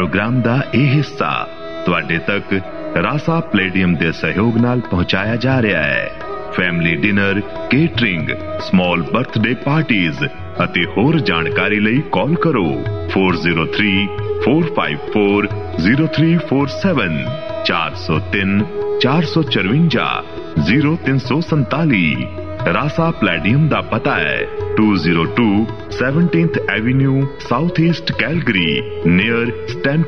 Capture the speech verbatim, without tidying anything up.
Programme दा यह हिस्सा तुहाडे तक रासा प्लेडियम दे सहयोग नाल पहुंचाया जा रहा है। Family dinner, catering, small birthday parties अते होर जानकारी लई कॉल करो four zero three four five four zero three four seven चार सौ तीन चार सौ चरवंजा जीरो तीन सौ संताली। रासा प्लेडियम दा पता है to zero to seventeenth Avenue south east Calgary near stand